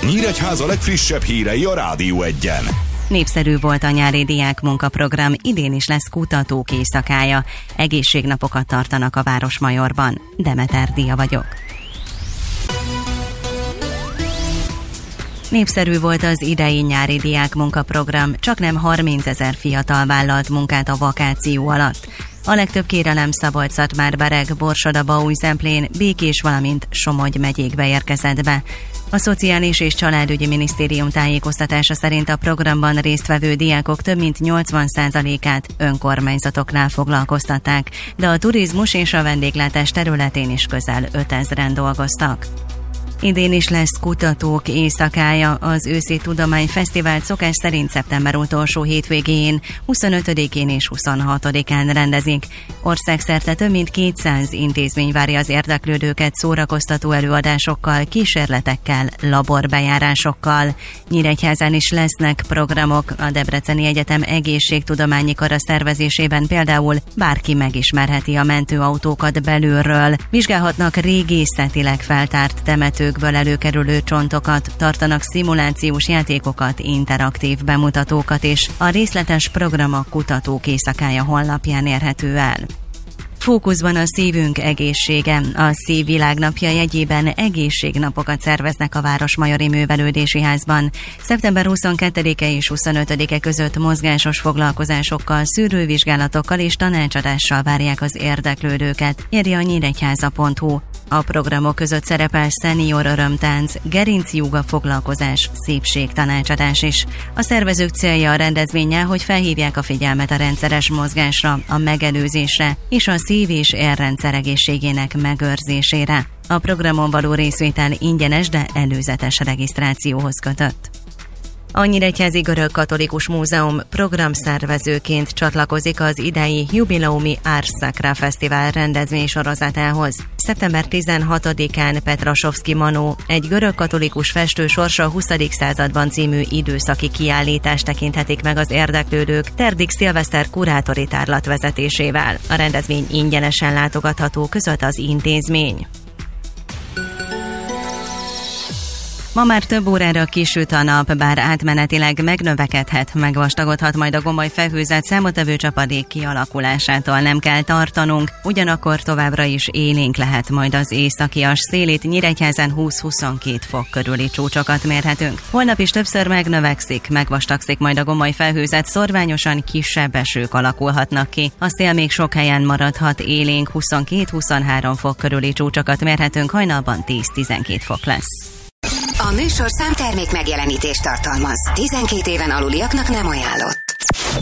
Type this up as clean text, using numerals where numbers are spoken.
Nyíregyháza legfrissebb hírei a Rádió Egyen. Népszerű volt a nyári diák munkaprogram, idén is lesz kutatók éjszakája. Egészségnapokat tartanak a Városmajorban. Demeter Dia vagyok. Népszerű volt az idei nyári diák munkaprogram, csaknem 30 000 fiatal vállalt munkát a vakáció alatt. A legtöbb kérelem Szabolcs-Szatmár-Bereg, Borsod-Abaúj-Zemplén, Békés, valamint Somogy megyékbe érkezett be. A Szociális és Családügyi Minisztérium tájékoztatása szerint a programban résztvevő diákok több mint 80%-át önkormányzatoknál foglalkoztatták, de a turizmus és a vendéglátás területén is közel 5000-en dolgoztak. Idén is lesz kutatók éjszakája. Az őszi tudományfesztivált szokás szerint szeptember utolsó hétvégén, 25-én és 26-án rendezik. Országszerte több mint 200 intézmény várja az érdeklődőket szórakoztató előadásokkal, kísérletekkel, laborbejárásokkal. Nyíregyházán is lesznek programok. A Debreceni Egyetem egészségtudományi kara szervezésében például bárki megismerheti a mentőautókat belülről. Vizsgálhatnak régészetileg feltárt temetőkből előkerülő csontokat, tartanak szimulációs játékokat, interaktív bemutatókat és a részletes program a Kutatók éjszakája honlapján érhető el. Fókuszban a szívünk egészsége. A Szívvilágnapja jegyében egészségnapokat szerveznek a Városmajori Művelődési Házban. Szeptember 22-e és 25-e között mozgásos foglalkozásokkal, szűrővizsgálatokkal és tanácsadással várják az érdeklődőket, írja a nyíregyháza.hu. A programok között szerepel szenior örömtánc, gerincjúga foglalkozás, szépségtanácsadás is. A szervezők célja a rendezvénnyel, hogy felhívják a figyelmet a rendszeres mozgásra, a megelőzésre és a szív- és érrendszer egészségének megőrzésére. A programon való részvétel ingyenes, de előzetes regisztrációhoz kötött. A Nyíregyházi Görög-Katolikus Múzeum programszervezőként csatlakozik az idei jubileumi Ars Sacra Fesztivál rendezvénysorozatához. Szeptember 16-án Petrasovszky Manó, egy görög-katolikus festő sorsa a 20. században című időszaki kiállítást tekinthetik meg az érdeklődők Terdik Szilveszter kurátori tárlat vezetésével. A rendezvény ingyenesen látogatható, között az intézmény. Ma már több órára kisüt a nap, bár átmenetileg megnövekedhet, megvastagodhat majd a gomoly felhőzet, számottevő csapadék kialakulásától nem kell tartanunk, ugyanakkor továbbra is élénk lehet majd az északias szél, itt Nyíregyházán 20-22 fok körüli csúcsokat mérhetünk. Holnap is többször megnövekszik, megvastagszik majd a gomoly felhőzet, szorványosan kisebb esők alakulhatnak ki. A szél még sok helyen maradhat élénk, 22-23 fok körüli csúcsokat mérhetünk, hajnalban 10-12 fok lesz. A műsorszám termék megjelenítést tartalmaz. 12 éven aluliaknak nem ajánlott.